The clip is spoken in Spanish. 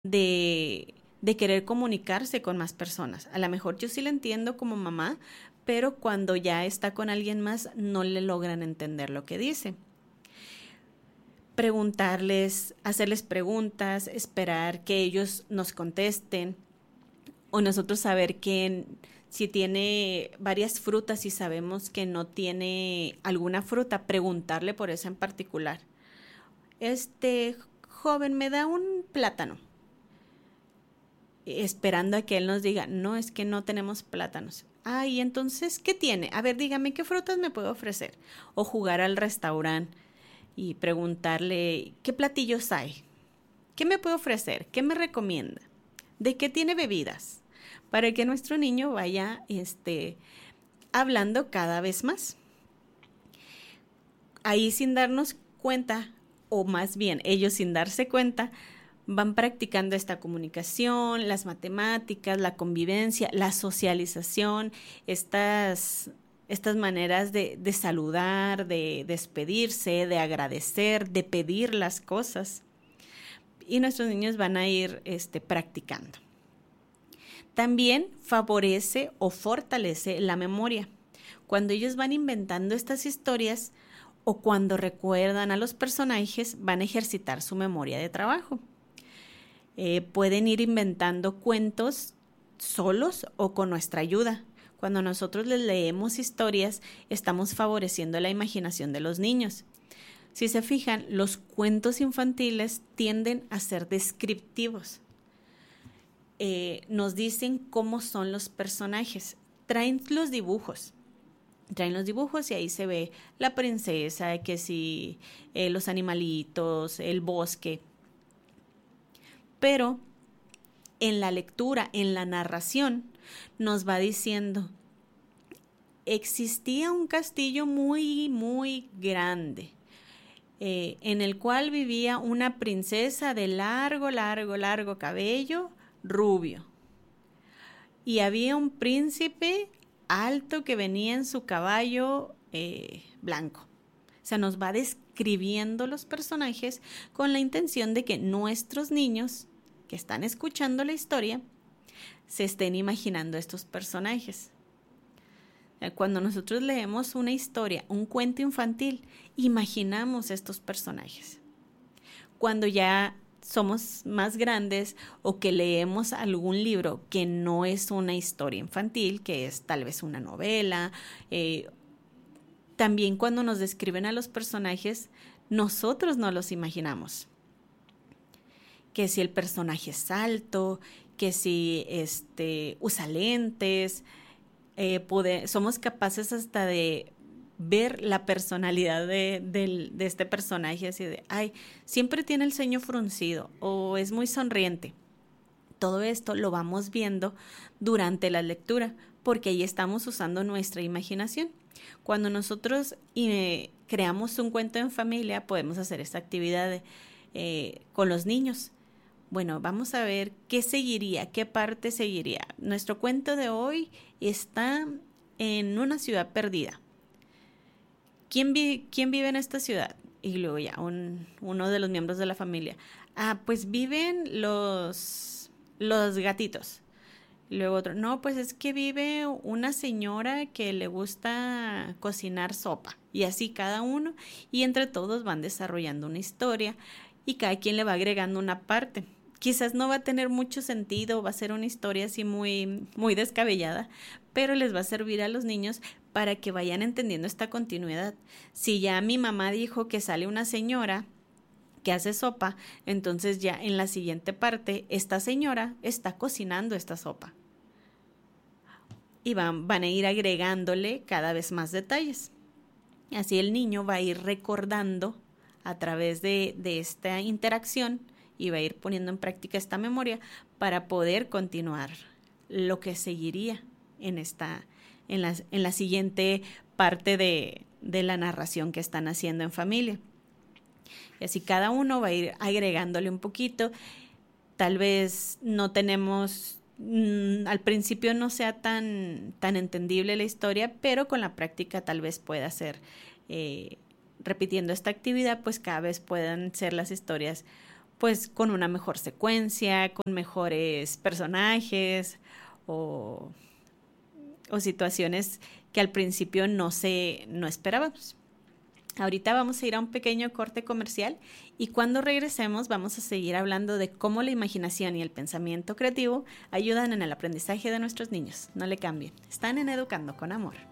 de querer comunicarse con más personas. A lo mejor yo sí la entiendo como mamá, pero cuando ya está con alguien más no le logran entender lo que dice. Preguntarles, hacerles preguntas, esperar que ellos nos contesten o nosotros saber que si tiene varias frutas y sabemos que no tiene alguna fruta, preguntarle por esa en particular. Joven, ¿me da un plátano? Esperando a que él nos diga, no, es que no tenemos plátanos. Ah, y entonces, ¿qué tiene? A ver, dígame, ¿qué frutas me puedo ofrecer? O jugar al restaurante y preguntarle, ¿qué platillos hay? ¿Qué me puede ofrecer? ¿Qué me recomienda? ¿De qué tiene bebidas? Para que nuestro niño vaya hablando cada vez más. Ahí sin darnos cuenta, o más bien ellos sin darse cuenta, van practicando esta comunicación, las matemáticas, la convivencia, la socialización, estas maneras de saludar, de despedirse, de agradecer, de pedir las cosas. Y nuestros niños van a ir practicando. También favorece o fortalece la memoria. Cuando ellos van inventando estas historias o cuando recuerdan a los personajes, van a ejercitar su memoria de trabajo. Pueden ir inventando cuentos solos o con nuestra ayuda. Cuando nosotros les leemos historias, estamos favoreciendo la imaginación de los niños. Si se fijan, los cuentos infantiles tienden a ser descriptivos. Nos dicen cómo son los personajes. Traen los dibujos y ahí se ve la princesa, que si los animalitos, el bosque. Pero en la lectura, en la narración, nos va diciendo, existía un castillo muy, muy grande, en el cual vivía una princesa de largo, largo, largo cabello, rubio. Y había un príncipe alto que venía en su caballo blanco. O sea, nos va describiendo los personajes con la intención de que nuestros niños que están escuchando la historia se estén imaginando estos personajes. Cuando nosotros leemos una historia, un cuento infantil, imaginamos estos personajes. Cuando ya somos más grandes o que leemos algún libro que no es una historia infantil, que es tal vez una novela, también cuando nos describen a los personajes, nosotros no los imaginamos. Que si el personaje es alto, que si usa lentes, somos capaces hasta de ver la personalidad de este personaje, así de, ay, siempre tiene el ceño fruncido o es muy sonriente. Todo esto lo vamos viendo durante la lectura, porque ahí estamos usando nuestra imaginación. Cuando nosotros creamos un cuento en familia, podemos hacer esta actividad con los niños. Bueno, vamos a ver qué seguiría, qué parte seguiría. Nuestro cuento de hoy está en una ciudad perdida. ¿Quién vive en esta ciudad? Y luego ya, uno de los miembros de la familia. Ah, pues viven los gatitos. Y luego otro, no, pues es que vive una señora que le gusta cocinar sopa. Y así cada uno. Y entre todos van desarrollando una historia y cada quien le va agregando una parte. Quizás no va a tener mucho sentido, va a ser una historia así muy, muy descabellada, pero les va a servir a los niños para que vayan entendiendo esta continuidad. Si ya mi mamá dijo que sale una señora que hace sopa, entonces ya en la siguiente parte esta señora está cocinando esta sopa. Y van a ir agregándole cada vez más detalles. Así el niño va a ir recordando a través de esta interacción y va a ir poniendo en práctica esta memoria para poder continuar lo que seguiría en la siguiente parte de la narración que están haciendo en familia. Y así cada uno va a ir agregándole un poquito. Tal vez no tenemos, al principio no sea tan entendible la historia, pero con la práctica tal vez pueda ser, repitiendo esta actividad, pues cada vez puedan ser las historias pues con una mejor secuencia, con mejores personajes o situaciones que al principio no esperábamos. Ahorita vamos a ir a un pequeño corte comercial y cuando regresemos vamos a seguir hablando de cómo la imaginación y el pensamiento creativo ayudan en el aprendizaje de nuestros niños. No le cambien. Están en Educando con Amor.